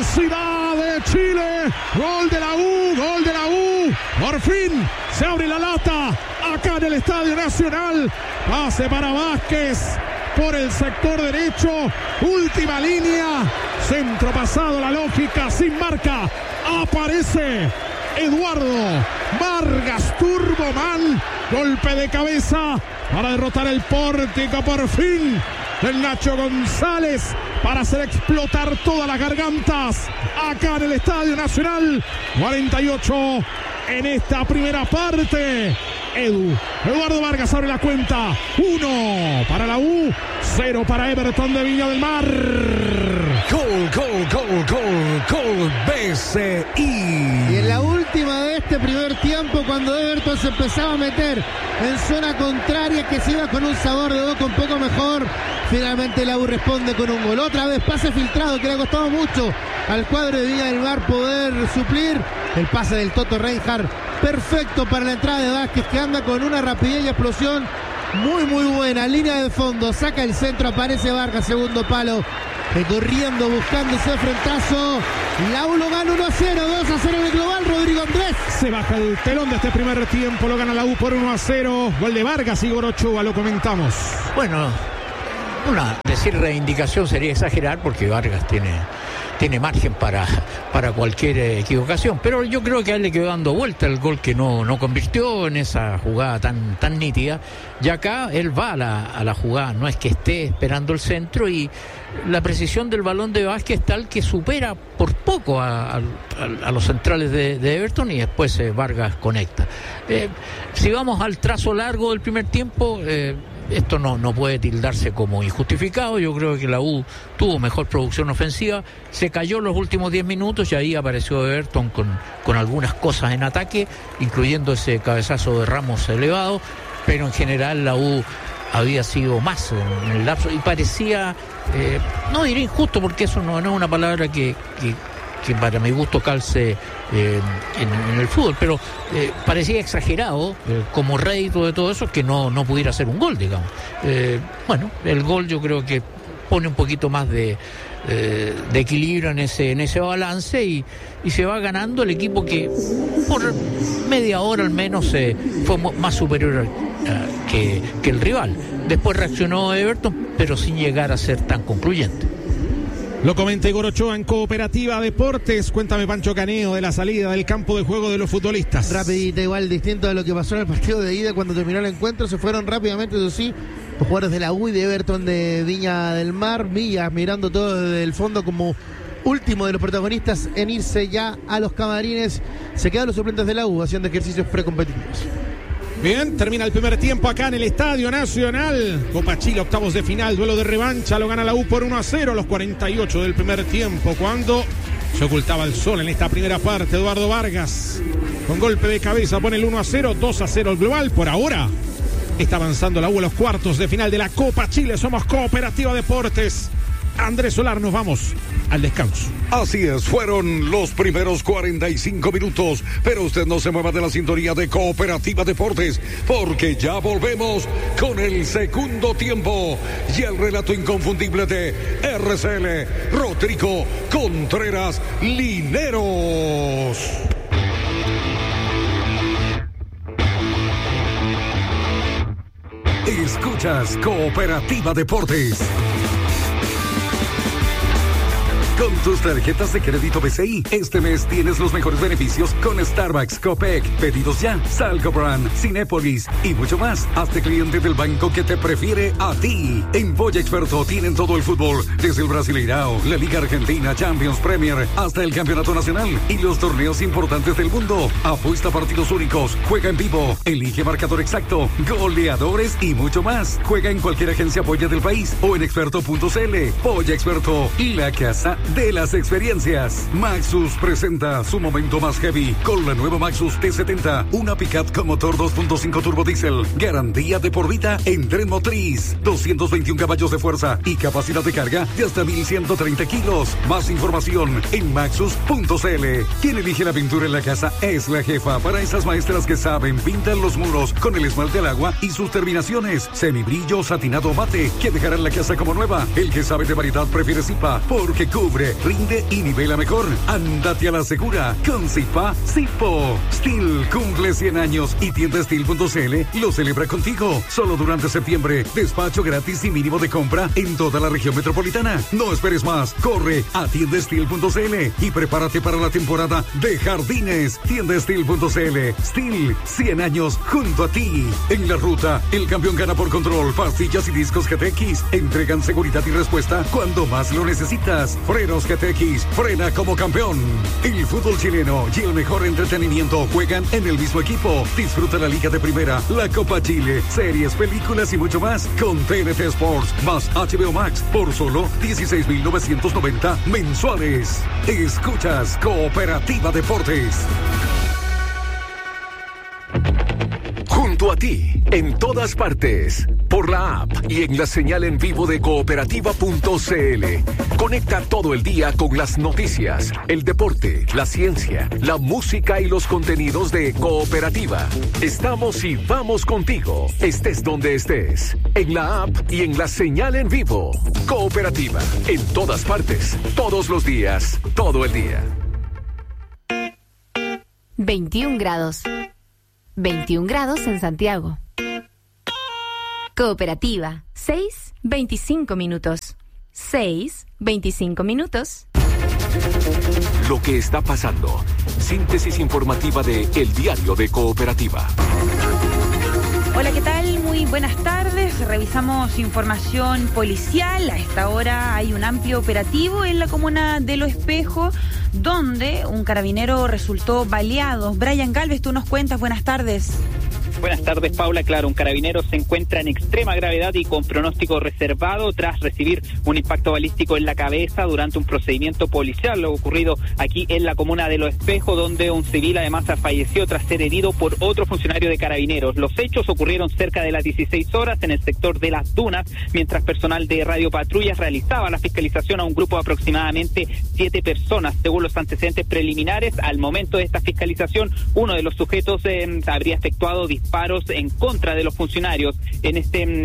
Universidad de Chile. Gol de la U. Por fin se abre la lata acá en el Estadio Nacional. Pase para Vázquez por el sector derecho. Última línea. Centro pasado, la lógica, sin marca. Aparece Eduardo Vargas Turboman. Golpe de cabeza para derrotar el pórtico por fin del Nacho González, para hacer explotar todas las gargantas acá en el Estadio Nacional. 48 en esta primera parte. Eduardo Vargas abre la cuenta. 1 para la U, 0 para Everton de Viña del Mar. Gol BCI. Y en la última de este primer tiempo, cuando Everton se empezaba a meter en zona contraria, que se iba con un sabor de boca un poco mejor, finalmente la U responde con un gol. Otra vez pase filtrado, que le ha costado mucho al cuadro de Viña del Mar poder suplir. El pase del Toto Reinhardt, perfecto para la entrada de Vázquez, que anda con una rapidez y explosión muy buena. Línea de fondo, saca el centro, aparece Vargas, segundo palo, corriendo, buscando ese frentazo. La U lo gana 1-0, 2-0 en el global. Rodrigo Andrés. Se baja el telón de este primer tiempo, lo gana la U por 1-0. Gol de Vargas, Igor Ochoa, lo comentamos. Bueno, decir reivindicación sería exagerar, porque Vargas tiene margen para cualquier equivocación, pero yo creo que a él le quedó dando vuelta el gol que no convirtió en esa jugada tan nítida. Y acá él va a la jugada, no es que esté esperando el centro, y la precisión del balón de Vázquez tal que supera por poco a los centrales de Everton, y después Vargas conecta. Si vamos al trazo largo del primer tiempo, esto no puede tildarse como injustificado. Yo creo que la U tuvo mejor producción ofensiva, se cayó los últimos 10 minutos y ahí apareció Everton con algunas cosas en ataque, incluyendo ese cabezazo de Ramos elevado, pero en general la U había sido más en el lapso, y parecía, no diré injusto, porque eso no es una palabra que para mi gusto calce en el fútbol, pero parecía exagerado como rédito de todo eso que no pudiera hacer un gol, digamos. Bueno, el gol yo creo que pone un poquito más de equilibrio en ese balance, y se va ganando el equipo que por media hora al menos fue más superior que el rival. Después reaccionó Everton, pero sin llegar a ser tan concluyente. Lo comenta Igor Ochoa en Cooperativa Deportes. Cuéntame, Pancho Caneo, de la salida del campo de juego de los futbolistas. Rapidita, igual, distinto a lo que pasó en el partido de ida. Cuando terminó el encuentro se fueron rápidamente, eso sí, los jugadores de la U y de Everton de Viña del Mar. Villas mirando todo desde el fondo como último de los protagonistas en irse ya a los camarines. Se quedan los suplentes de la U haciendo ejercicios precompetitivos. Bien, termina el primer tiempo acá en el Estadio Nacional. Copa Chile, octavos de final, duelo de revancha. Lo gana la U por 1-0 a los 48 del primer tiempo, cuando se ocultaba el sol en esta primera parte. Eduardo Vargas, con golpe de cabeza, pone el 1-0, 2-0 el global. Por ahora está avanzando la U a los cuartos de final de la Copa Chile. Somos Cooperativa Deportes. Andrés Solar, nos vamos al descanso. Así es, fueron los primeros 45 minutos, pero usted no se mueva de la sintonía de Cooperativa Deportes, porque ya volvemos con el segundo tiempo y el relato inconfundible de RCL, Rodrigo Contreras Lineros. Escuchas Cooperativa Deportes. Con tus tarjetas de crédito BCI, este mes tienes los mejores beneficios con Starbucks, Copec, Pedidos Ya, Salgo Brand, Cinépolis y mucho más. Hazte cliente del banco que te prefiere a ti. En Polla Experto tienen todo el fútbol, desde el Brasileirao, la Liga Argentina, Champions, Premier, hasta el Campeonato Nacional y los torneos importantes del mundo. Apuesta partidos únicos, juega en vivo, elige marcador exacto, goleadores y mucho más. Juega en cualquier agencia Polla del país o en experto.cl. Polla Experto, la casa de las experiencias. Maxus presenta su momento más heavy con la nueva Maxus T70, una pick-up con motor 2.5 turbo diésel, garantía de por vida en tren motriz, 221 caballos de fuerza y capacidad de carga de hasta 1,130 kilos. Más información en maxus.cl. Quien elige la pintura en la casa es la jefa. Para esas maestras que saben, pintan los muros con el esmalte al agua y sus terminaciones semibrillo, satinado, mate, que dejarán la casa como nueva. El que sabe de variedad prefiere Zipa, porque cubre septiembre, rinde y nivela mejor. Ándate a la segura con Sipa Sipo. Steel cumple 100 años y tienda Steel.cl lo celebra contigo. Solo durante septiembre, despacho gratis y mínimo de compra en toda la región metropolitana. No esperes más, corre a tienda Steel.cl y prepárate para la temporada de jardines. Tienda Steel.cl. Steel, 100 años junto a ti. En la ruta, el campeón gana por control. Pastillas y discos GTX entregan seguridad y respuesta cuando más lo necesitas. Frenos GTX, frena como campeón. El fútbol chileno y el mejor entretenimiento juegan en el mismo equipo. Disfruta la Liga de Primera, la Copa Chile, series, películas y mucho más con TNT Sports más HBO Max por solo 16.990 mensuales. Escuchas Cooperativa Deportes. Junto a ti, en todas partes, por la app y en la señal en vivo de cooperativa.cl. Conecta todo el día con las noticias, el deporte, la ciencia, la música y los contenidos de Cooperativa. Estamos y vamos contigo, estés donde estés, en la app y en la señal en vivo. Cooperativa, en todas partes, todos los días, todo el día. 21 grados. 21 grados en Santiago. Cooperativa, 6:25 minutos. 6:25 minutos. Lo que está pasando. Síntesis informativa de El Diario de Cooperativa. Hola, ¿qué tal? Muy buenas tardes. Revisamos información policial. A esta hora hay un amplio operativo en la comuna de Los Espejos, donde un carabinero resultó baleado. Brian Galvez, tú nos cuentas. Buenas tardes. Buenas tardes, Paula. Claro, un carabinero se encuentra en extrema gravedad y con pronóstico reservado tras recibir un impacto balístico en la cabeza durante un procedimiento policial. Lo ocurrido aquí en la comuna de Los Espejos, donde un civil además falleció tras ser herido por otro funcionario de carabineros. Los hechos ocurrieron cerca de las 16 horas en el sector de Las Dunas, mientras personal de Radio Patrullas realizaba la fiscalización a un grupo de aproximadamente 7 personas. Según los antecedentes preliminares, al momento de esta fiscalización, uno de los sujetos habría efectuado disparos en contra de los funcionarios. En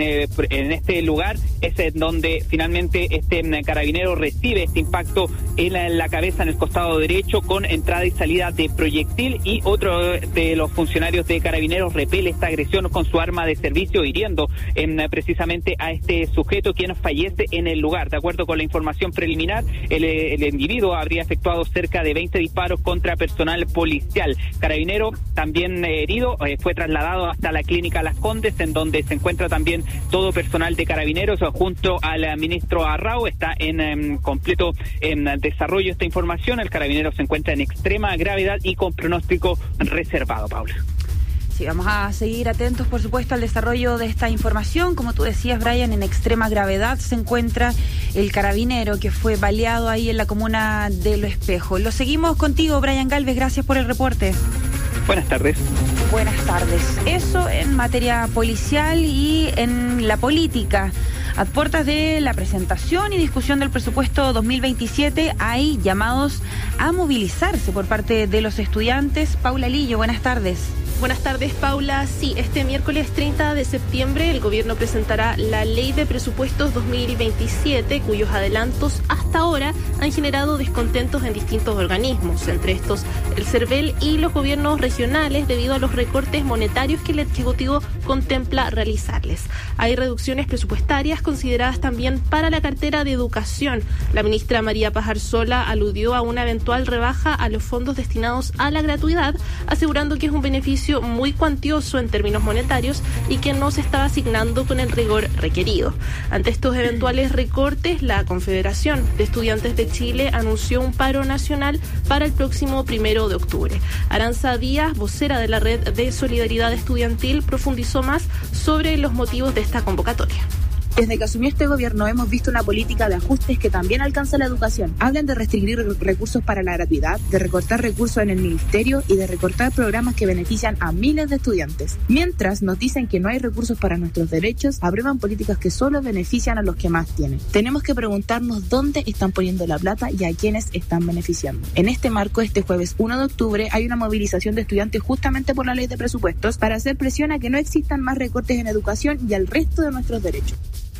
este lugar es en donde finalmente este carabinero recibe este impacto en la cabeza, en el costado derecho, con entrada y salida de proyectil, y otro de los funcionarios de carabineros repele esta agresión con su arma de servicio, hiriendo precisamente a este sujeto, quien fallece en el lugar. De acuerdo con la información preliminar, el individuo habría efectuado cerca de 20 disparos contra personal policial. Carabinero también herido fue trasladado hasta la clínica Las Condes, en donde se encuentra también todo personal de carabineros junto al ministro Arrau. Está en completo desarrollo esta información. El carabinero se encuentra en extrema gravedad y con pronóstico reservado, Paula. Sí, vamos a seguir atentos, por supuesto, al desarrollo de esta información. Como tú decías, Brian, en extrema gravedad se encuentra el carabinero que fue baleado ahí en la comuna de Los Espejos. Lo seguimos contigo, Brian Galvez. Gracias por el reporte. Buenas tardes. Buenas tardes. Eso en materia policial y en la política. A puertas de la presentación y discusión del presupuesto 2027 hay llamados a movilizarse por parte de los estudiantes. Paula Lillo, buenas tardes. Buenas tardes, Paula. Sí, este miércoles 30 de septiembre el gobierno presentará la Ley de Presupuestos 2027, cuyos adelantos hasta ahora han generado descontentos en distintos organismos, entre estos el CERVEL y los gobiernos regionales, debido a los recortes monetarios que el Ejecutivo contempla realizarles. Hay reducciones presupuestarias consideradas también para la cartera de educación. La ministra María Paz Arzola aludió a una eventual rebaja a los fondos destinados a la gratuidad, asegurando que es un beneficio muy cuantioso en términos monetarios y que no se estaba asignando con el rigor requerido. Ante estos eventuales recortes, la Confederación de Estudiantes de Chile anunció un paro nacional para el próximo 1 de octubre. Aranza Díaz, vocera de la Red de Solidaridad Estudiantil, profundizó más sobre los motivos de esta convocatoria. Desde que asumió este gobierno hemos visto una política de ajustes que también alcanza la educación. Hablan de restringir recursos para la gratuidad, de recortar recursos en el ministerio y de recortar programas que benefician a miles de estudiantes. Mientras nos dicen que no hay recursos para nuestros derechos, aprueban políticas que solo benefician a los que más tienen. Tenemos que preguntarnos dónde están poniendo la plata y a quiénes están beneficiando. En este marco, este jueves 1 de octubre hay una movilización de estudiantes justamente por la ley de presupuestos para hacer presión a que no existan más recortes en educación y al resto de nuestros derechos.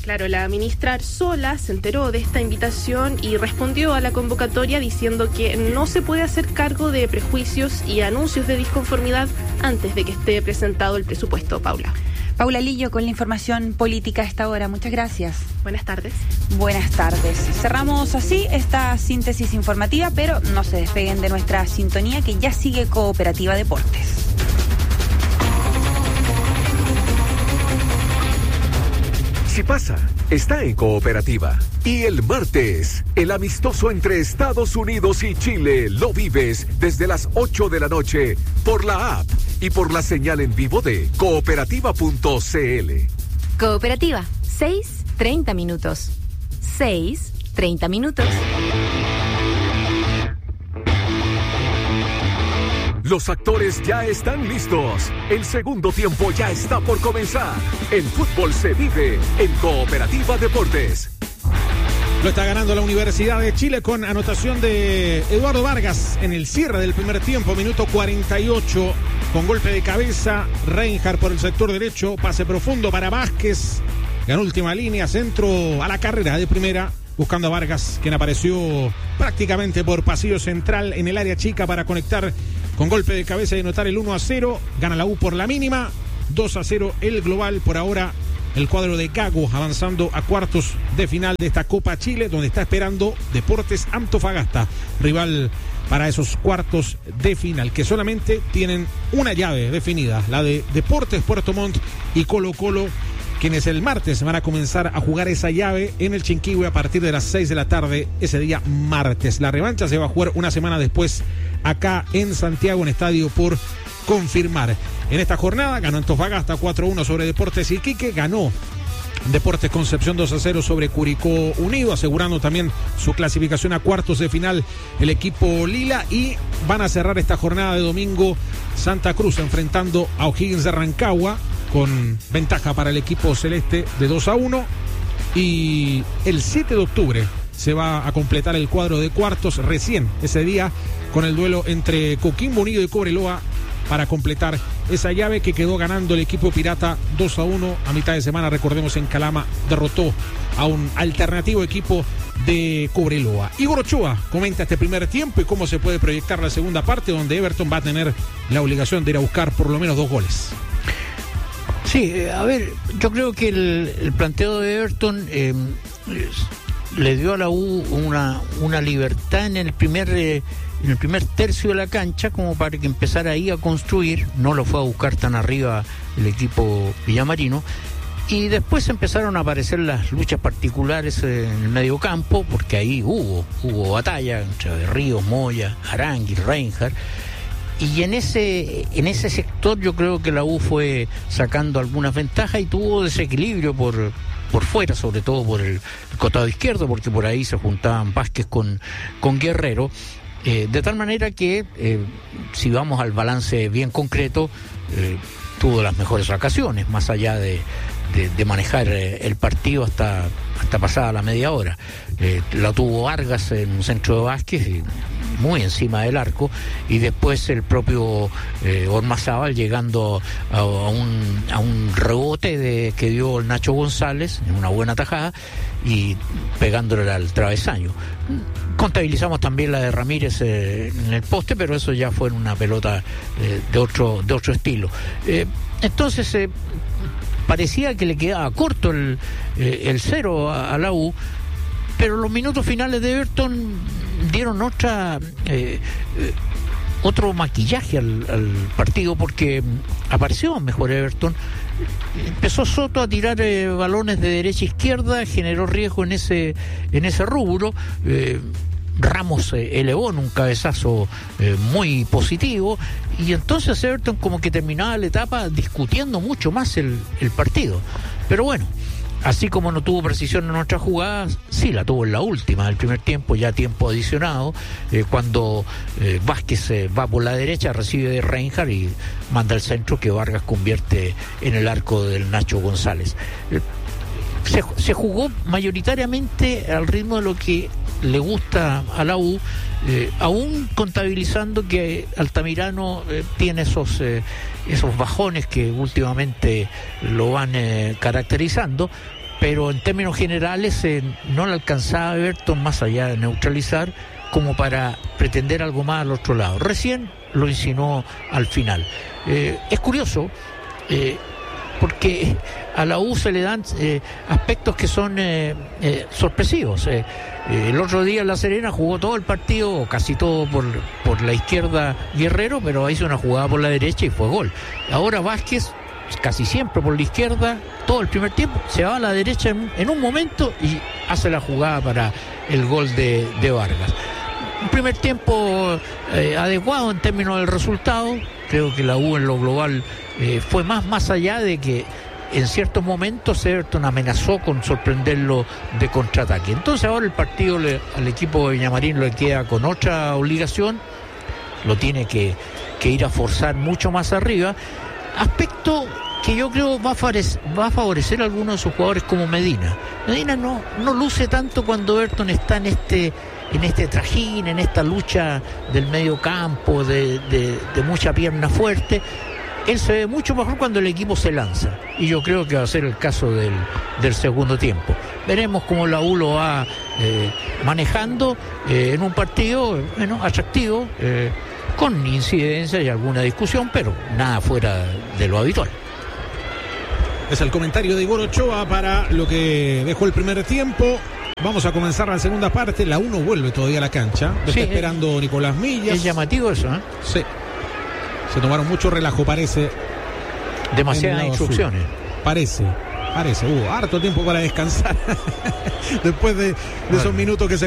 Claro, la ministra Arzola se enteró de esta invitación y respondió a la convocatoria diciendo que no se puede hacer cargo de prejuicios y anuncios de disconformidad antes de que esté presentado el presupuesto. Paula Lillo con la información política a esta hora. Muchas gracias. Buenas tardes. Buenas tardes. Cerramos así esta síntesis informativa, pero no se despeguen de nuestra sintonía, que ya sigue Cooperativa Deportes. Si pasa, está en Cooperativa. Y el martes, el amistoso entre Estados Unidos y Chile lo vives desde las 8 de la noche por la app y por la señal en vivo de cooperativa.cl. Cooperativa, 6:30 minutos. 6:30 minutos. Los actores ya están listos. El segundo tiempo ya está por comenzar. El fútbol se vive en Cooperativa Deportes. Lo está ganando la Universidad de Chile con anotación de Eduardo Vargas en el cierre del primer tiempo, minuto 48, con golpe de cabeza. Reinhardt por el sector derecho, pase profundo para Vázquez. Ganó última línea, centro a la carrera de primera, buscando a Vargas, quien apareció prácticamente por pasillo central en el área chica para conectar con golpe de cabeza y anotar el 1-0. Gana la U por la mínima, 2-0 el global. Por ahora el cuadro de Gago avanzando a cuartos de final de esta Copa Chile, donde está esperando Deportes Antofagasta, rival para esos cuartos de final, que solamente tienen una llave definida, la de Deportes Puerto Montt y Colo-Colo, quienes el martes van a comenzar a jugar esa llave en el Chinquihue a partir de las 6 de la tarde, ese día martes. La revancha se va a jugar una semana después acá en Santiago, en estadio por confirmar. En esta jornada ganó Antofagasta 4-1 sobre Deportes Iquique, ganó Deportes Concepción 2-0 sobre Curicó Unido, asegurando también su clasificación a cuartos de final el equipo Lila, y van a cerrar esta jornada de domingo Santa Cruz enfrentando a O'Higgins de Rancagua con ventaja para el equipo celeste de 2-1, y el 7 de octubre se va a completar el cuadro de cuartos recién ese día con el duelo entre Coquimbo Unido y Cobreloa para completar esa llave que quedó ganando el equipo pirata 2-1 a mitad de semana. Recordemos, en Calama derrotó a un alternativo equipo de Cobreloa. Igor Ochoa comenta este primer tiempo y cómo se puede proyectar la segunda parte, donde Everton va a tener la obligación de ir a buscar por lo menos 2 goles. Sí, a ver, yo creo que el planteo de Everton le dio a la U una libertad en el primer tercio de la cancha, como para que empezara ahí a construir. No lo fue a buscar tan arriba el equipo villamarino, y después empezaron a aparecer las luchas particulares en el medio campo, porque ahí hubo batalla entre Ríos, Moya, Arangui, Reinhardt, y en ese sector yo creo que la U fue sacando algunas ventajas y tuvo desequilibrio por fuera, sobre todo por el costado izquierdo, porque por ahí se juntaban Vázquez con Guerrero. De tal manera que, si vamos al balance bien concreto, tuvo las mejores ocasiones, más allá de manejar el partido hasta pasada la media hora. La tuvo Vargas en un centro de Vázquez, muy encima del arco, y después el propio Ormazábal llegando a un rebote que dio el Nacho González en una buena tajada y pegándole al travesaño. Contabilizamos también la de Ramírez en el poste, pero eso ya fue en una pelota de otro estilo. Entonces parecía que le quedaba corto el 0 a la U, pero los minutos finales de Everton dieron otro maquillaje al partido, porque apareció mejor Everton. Empezó Soto a tirar balones de derecha a izquierda, generó riesgo en ese rubro. Ramos elevó en un cabezazo muy positivo, y entonces Everton como que terminaba la etapa discutiendo mucho más el partido. Pero bueno, así como no tuvo precisión en otras jugadas, sí la tuvo en la última del primer tiempo, ya tiempo adicionado, cuando Vázquez va por la derecha, recibe de Reinhardt y manda el centro que Vargas convierte en el arco del Nacho González. Se jugó mayoritariamente al ritmo de lo que le gusta a la U, aún contabilizando que Altamirano tiene esos bajones que últimamente lo van caracterizando, pero en términos generales no le alcanzaba a Everton, más allá de neutralizar, como para pretender algo más al otro lado. Recién lo insinuó al final. Es curioso, porque a la U se le dan aspectos que son sorpresivos. El otro día en La Serena jugó todo el partido, o casi todo por la izquierda Guerrero, pero hizo una jugada por la derecha y fue gol. Ahora Vázquez, casi siempre por la izquierda, todo el primer tiempo, se va a la derecha en un momento y hace la jugada para el gol de Vargas. Un primer tiempo adecuado en términos del resultado. Creo que la U en lo global fue más allá de que en ciertos momentos Everton amenazó con sorprenderlo de contraataque. Entonces ahora el partido al equipo de Villamarín le queda con otra obligación, lo tiene que ir a forzar mucho más arriba, aspecto que yo creo va a favorecer a algunos de sus jugadores como Medina. Medina no luce tanto cuando Everton está en este trajín, en esta lucha del medio campo, de mucha pierna fuerte. Él se ve mucho mejor cuando el equipo se lanza, y yo creo que va a ser el caso del segundo tiempo. Veremos cómo la U lo va manejando en un partido atractivo, con incidencia y alguna discusión, pero nada fuera de lo habitual. Es el comentario de Igor Ochoa para lo que dejó el primer tiempo. Vamos a comenzar la segunda parte. La 1 vuelve todavía a la cancha. Lo está esperando Nicolás Millas. Es llamativo eso, ¿eh? Sí. Se tomaron mucho relajo, parece. Demasiadas instrucciones. Parece. Hubo harto tiempo para descansar después de esos minutos que se